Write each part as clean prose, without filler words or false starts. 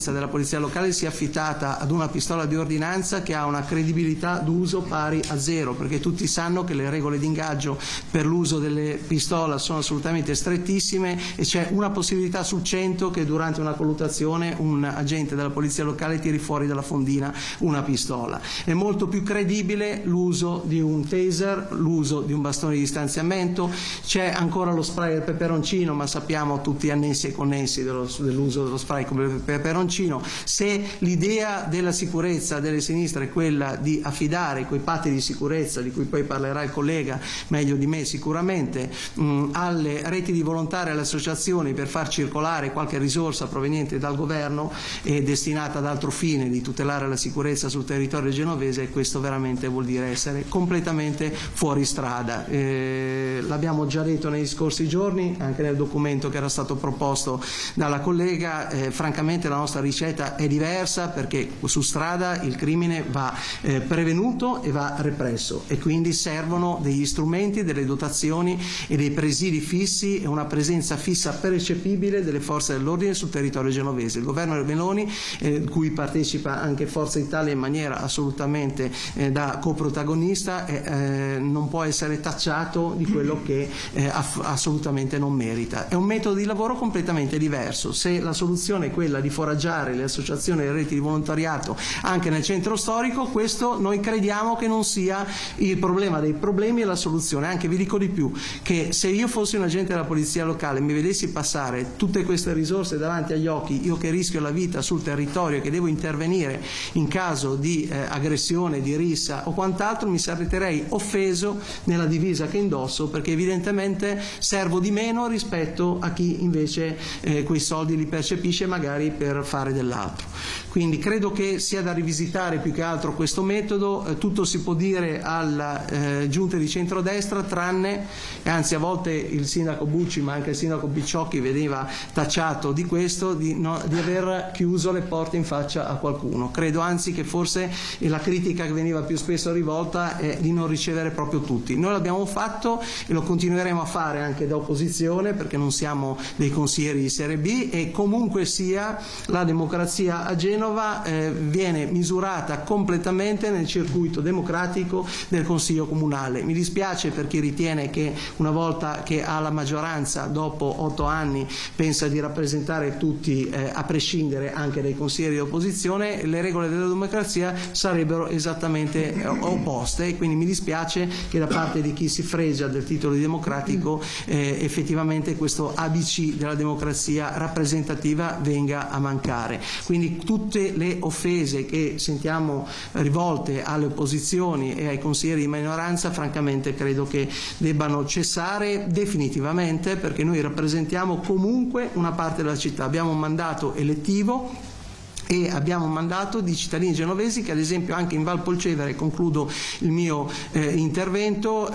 della polizia locale sia affittata ad una pistola di ordinanza che ha una credibilità d'uso pari a zero, perché tutti sanno che le regole di ingaggio per l'uso delle pistole sono assolutamente strettissime e c'è una possibilità su 100 che durante una colluttazione un agente della polizia locale tiri fuori dalla fondina una pistola. È molto più credibile l'uso di un taser, l'uso di un bastone di distanziamento, c'è ancora lo spray al peperoncino, ma sappiamo tutti annessi e connessi dell'uso dello spray come peperoncino. Se l'idea della sicurezza delle sinistre è quella di affidare quei patti di sicurezza, di cui poi parlerà il collega meglio di me sicuramente, alle reti di volontari, alle associazioni per far circolare qualche risorsa proveniente dal governo e destinata ad altro fine, di tutelare la sicurezza sul territorio genovese, questo veramente vuol dire essere completamente fuori strada. L'abbiamo già detto negli scorsi giorni, anche nel documento che era stato proposto dalla collega, francamente la nostra ricetta è diversa, perché su strada il crimine va prevenuto e va represso, e quindi servono degli strumenti, delle dotazioni e dei presidi fissi e una presenza fissa percepibile delle forze dell'ordine sul territorio genovese. Il governo Meloni, cui partecipa anche Forza Italia in maniera assolutamente da coprotagonista, non può essere tacciato di quello che assolutamente non merita. È un metodo di lavoro completamente diverso. Se la soluzione è quella di foraggiare le associazioni e le reti di volontariato anche nel centro storico, questo noi crediamo che non sia il problema dei problemi e la soluzione. Anche vi dico di più, che se io fossi un agente della polizia locale e mi vedessi passare tutte queste risorse davanti agli occhi, io che rischio la vita sul territorio e che devo intervenire in caso di aggressione, di rissa o quant'altro, mi sarei offeso nella divisa che indosso, perché evidentemente servo di meno rispetto a chi invece quei soldi li percepisce magari per fare dell'altro. Quindi credo che sia da rivisitare più che altro questo metodo. Tutto si può dire alla giunte di centrodestra, tranne, e anzi a volte il sindaco Bucci ma anche il sindaco Picciocchi veniva tacciato di questo, di aver chiuso le porte in faccia a qualcuno. Credo anzi che forse la critica che veniva più spesso rivolta è di non ricevere proprio tutti. Noi l'abbiamo fatto e lo continueremo a fare anche da opposizione, perché non siamo dei consiglieri di serie B, e comunque sia la democrazia a Genova viene misurata completamente nel circuito democratico del Consiglio Comunale. Mi dispiace per chi ritiene che una volta che ha la maggioranza, dopo 8 anni, pensa di rappresentare tutti a prescindere anche dai consiglieri di opposizione. Le regole della democrazia sarebbero esattamente opposte, e quindi mi dispiace che da parte di chi si fregia del titolo di democratico effettivamente questo ABC della democrazia rappresentativa venga a mancare. Quindi tutte le offese che sentiamo rivolte alle opposizioni e ai consiglieri di minoranza, francamente credo che debbano cessare definitivamente, perché noi rappresentiamo comunque una parte della città, abbiamo un mandato elettivo e abbiamo un mandato di cittadini genovesi che ad esempio anche in Val Polcevera, e concludo il mio intervento,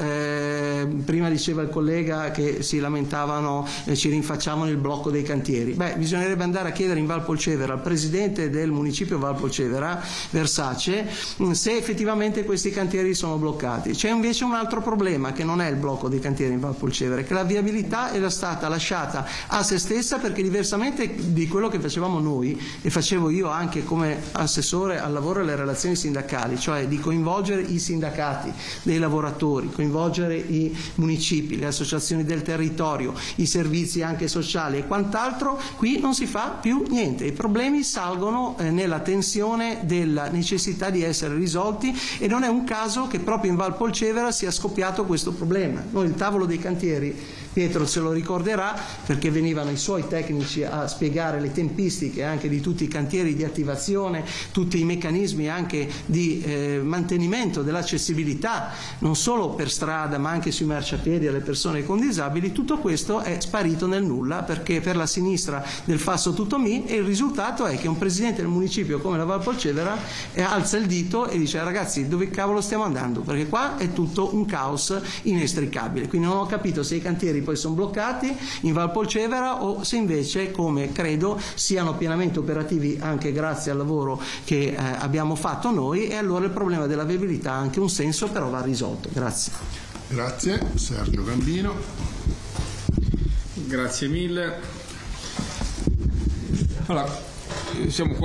prima diceva il collega che si lamentavano, ci rinfacciavano il blocco dei cantieri. Bisognerebbe andare a chiedere in Val Polcevera al presidente del municipio Val Polcevera, Versace, se effettivamente questi cantieri sono bloccati. C'è invece un altro problema, che non è il blocco dei cantieri in Val Polcevera, che la viabilità era stata lasciata a se stessa, perché diversamente di quello che facevamo noi, e facevo io anche come assessore al lavoro e alle relazioni sindacali, cioè di coinvolgere i sindacati dei lavoratori, coinvolgere i municipi, le associazioni del territorio, i servizi anche sociali e quant'altro, qui non si fa più niente. I problemi salgono nella tensione della necessità di essere risolti, e non è un caso che proprio in Val Polcevera sia scoppiato questo problema. Noi il tavolo dei cantieri, Pietro se lo ricorderà, perché venivano i suoi tecnici a spiegare le tempistiche anche di tutti i cantieri di attivazione, tutti i meccanismi anche di mantenimento dell'accessibilità, non solo per strada ma anche sui marciapiedi alle persone con disabili. Tutto questo è sparito nel nulla, perché per la sinistra del Fasso tutto mi, e il risultato è che un presidente del municipio come la Val Polcevera alza il dito e dice: ragazzi, dove cavolo stiamo andando? Perché qua è tutto un caos inestricabile. Quindi non ho capito se i cantieri poi sono bloccati in Val Polcevera o se invece, come credo, siano pienamente operativi anche grazie al lavoro che abbiamo fatto noi, e allora il problema della viabilità ha anche un senso, però va risolto. Grazie. Grazie. Sergio Gambino. Grazie mille. Allora, siamo qua